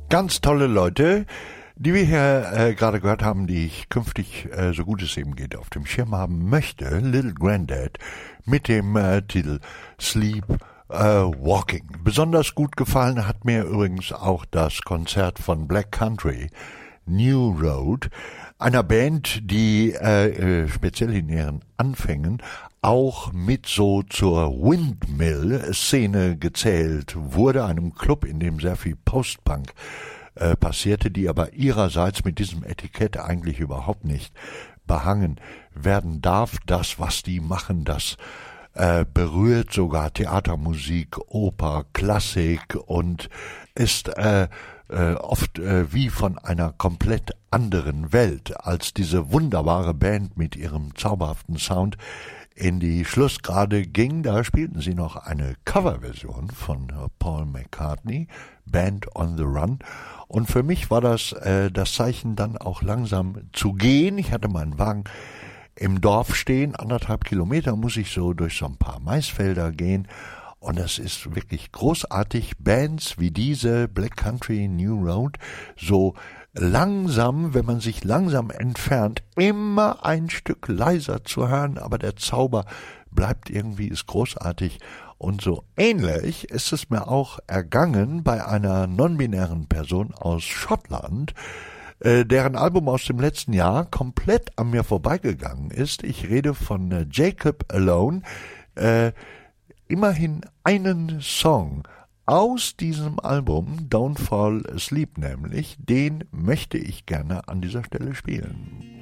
Ganz tolle Leute, die wir hier gerade gehört haben, die ich künftig, so gut es eben geht, auf dem Schirm haben möchte. Little Grandad mit dem Titel Sleep Walking. Besonders gut gefallen hat mir übrigens auch das Konzert von Black Country, New Road, einer Band, die speziell in ihren Anfängen auch mit so zur Windmill-Szene gezählt wurde, einem Club, in dem sehr viel Post-Punk passierte, die aber ihrerseits mit diesem Etikett eigentlich überhaupt nicht behangen werden darf. Das, was die machen, das berührt sogar Theatermusik, Oper, Klassik und ist oft wie von einer komplett anderen Welt, als diese wunderbare Band mit ihrem zauberhaften Sound in die Schlussgrade ging. Da spielten sie noch eine Coverversion von Paul McCartney, Band on the Run. Und für mich war das Zeichen, dann auch langsam zu gehen. Ich hatte meinen Wagen im Dorf stehen, 1,5 Kilometer muss ich so durch so ein paar Maisfelder gehen. Und das ist wirklich großartig, Bands wie diese, Black Country, New Road, so langsam, wenn man sich langsam entfernt, immer ein Stück leiser zu hören, aber der Zauber bleibt irgendwie, ist großartig. Und so ähnlich ist es mir auch ergangen bei einer non-binären Person aus Schottland, deren Album aus dem letzten Jahr komplett an mir vorbeigegangen ist. Ich rede von Jacob Alone, immerhin einen Song aus diesem Album, Don't Fall Asleep nämlich, den möchte ich gerne an dieser Stelle spielen.